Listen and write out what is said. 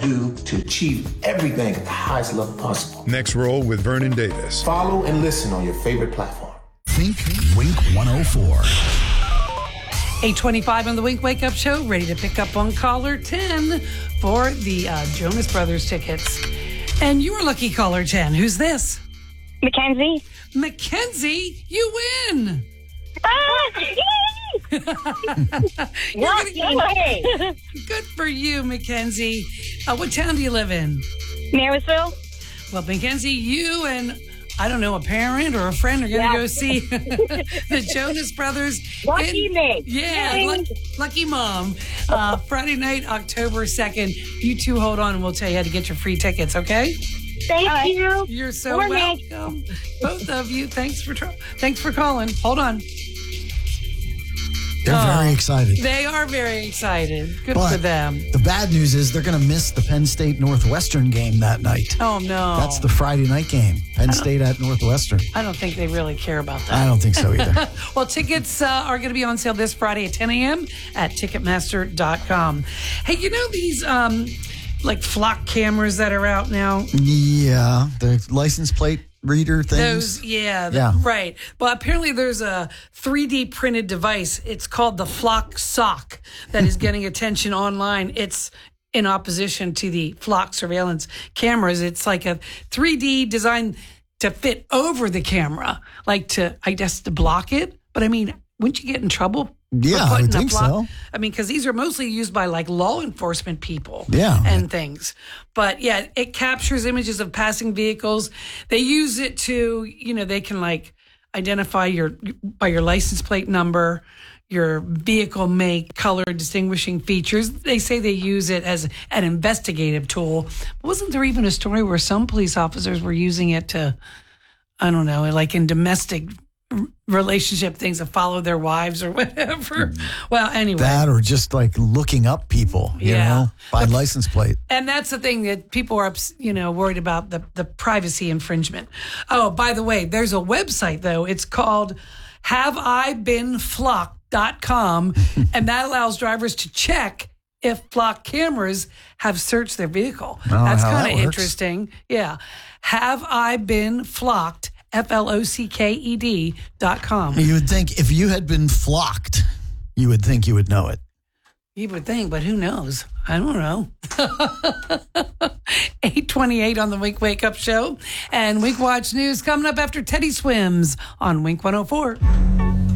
do to achieve everything at the highest level possible. Next Roll with Vernon Davis. Follow and listen on your favorite platform. Think Wink 104. 8:25 on the Wink Wake Up Show, ready to pick up on caller 10 for the Jonas Brothers tickets. And you are lucky caller 10. Who's this? Mackenzie. Mackenzie, you win. Yay! Good for you, Mackenzie. What town do you live in? Marysville. Well, Mackenzie, you and, I don't know, a parent or a friend are going to go see the Jonas Brothers. Lucky me. Yeah, lucky mom. Friday night, October 2nd. You two hold on and we'll tell you how to get your free tickets, okay? Thank you. You're so welcome. Both of you. Thanks for calling. Hold on. They're very excited. They are very excited. Good But for them. The bad news is they're going to miss the Penn State Northwestern game that night. Oh, no. That's the Friday night game. Penn State at Northwestern. I don't think they really care about that. I don't think so either. Well, tickets are going to be on sale this Friday at 10 a.m. at Ticketmaster.com. Hey, you know these like flock cameras that are out now? Yeah, the license plate reader things. Those, right. Well, apparently there's a 3D printed device. It's called the Flock Sock that is getting attention online. It's in opposition to the Flock surveillance cameras. It's like a 3D design to fit over the camera, like to block it. But I mean, wouldn't you get in trouble? Yeah, I would think so. I mean, because these are mostly used by like law enforcement people and things. But yeah, it captures images of passing vehicles. They use it to, they can like identify by your license plate number, your vehicle make, color, distinguishing features. They say they use it as an investigative tool. Wasn't there even a story where some police officers were using it to, I don't know, like in domestic relationship things, to follow their wives or whatever. Well, anyway. That or just like looking up people, you know, by license plate. And that's the thing that people are, worried about, the privacy infringement. Oh, by the way, there's a website, though. It's called HaveIBeenFlocked.com, and that allows drivers to check if flock cameras have searched their vehicle. That's kind of interesting. Yeah. HaveIBeenFlocked.com. FLOCKED.com. You would think if you had been flocked, you would think you would know it. You would think, but who knows? I don't know. 8:28 on the Wink Wake Up Show. And Wink Watch News coming up after Teddy Swims on Wink 104.